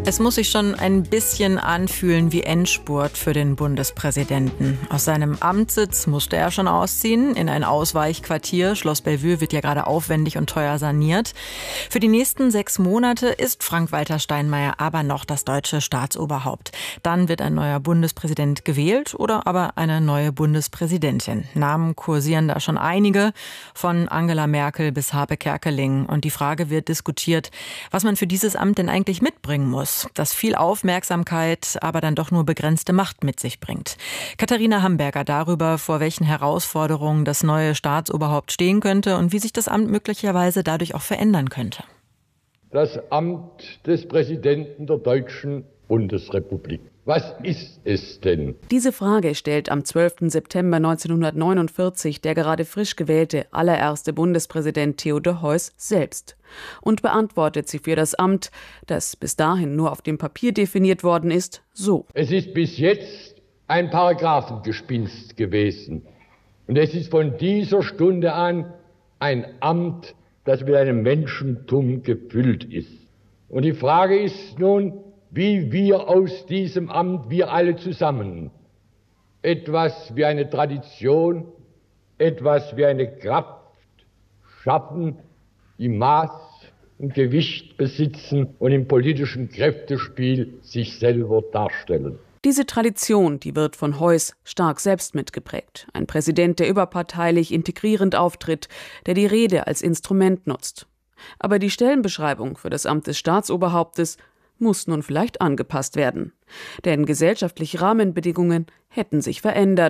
Es muss sich schon ein bisschen anfühlen wie Endspurt für den Bundespräsidenten. Aus seinem Amtssitz musste er schon ausziehen. In ein Ausweichquartier. Schloss Bellevue wird ja gerade aufwendig und teuer saniert. Für die nächsten 6 Monate ist Frank-Walter Steinmeier aber noch das deutsche Staatsoberhaupt. Dann wird ein neuer Bundespräsident gewählt oder aber eine neue Bundespräsidentin. Namen kursieren da schon einige, von Angela Merkel bis Harpe Kerkeling. Und die Frage wird diskutiert, was man für dieses Amt denn eigentlich mitbringen muss. Das viel Aufmerksamkeit, aber dann doch nur begrenzte Macht mit sich bringt. Katharina Hamburger darüber, vor welchen Herausforderungen das neue Staatsoberhaupt stehen könnte und wie sich das Amt möglicherweise dadurch auch verändern könnte. Das Amt des Präsidenten der Deutschen Bundesrepublik. Was ist es denn? Diese Frage stellt am 12. September 1949 der gerade frisch gewählte allererste Bundespräsident Theodor Heuss selbst und beantwortet sie für das Amt, das bis dahin nur auf dem Papier definiert worden ist, so. Es ist bis jetzt ein Paragraphengespinst gewesen. Und es ist von dieser Stunde an ein Amt, das mit einem Menschentum gefüllt ist. Und die Frage ist nun, wie wir aus diesem Amt, wir alle zusammen, etwas wie eine Tradition, etwas wie eine Kraft schaffen, die Maß und Gewicht besitzen und im politischen Kräftespiel sich selber darstellen. Diese Tradition, die wird von Heuss stark selbst mitgeprägt. Ein Präsident, der überparteilich integrierend auftritt, der die Rede als Instrument nutzt. Aber die Stellenbeschreibung für das Amt des Staatsoberhauptes muss nun vielleicht angepasst werden. Denn gesellschaftliche Rahmenbedingungen hätten sich verändert.